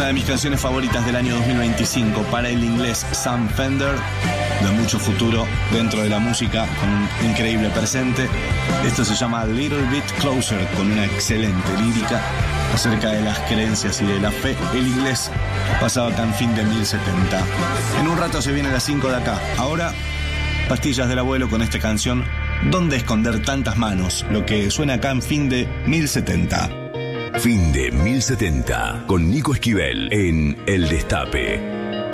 de mis canciones favoritas del año 2025 para el inglés Sam Fender, de mucho futuro dentro de la música, con un increíble presente. Esto se llama Little Bit Closer, con una excelente lírica acerca de las creencias y de la fe. El inglés pasado acá en Fin de 1070. En un rato se viene las 5 de acá. Ahora, Pastillas del Abuelo con esta canción, ¿Dónde esconder tantas manos? Lo que suena acá en Fin de 1070. Fin de 1070 con Nico Esquivel en El Destape.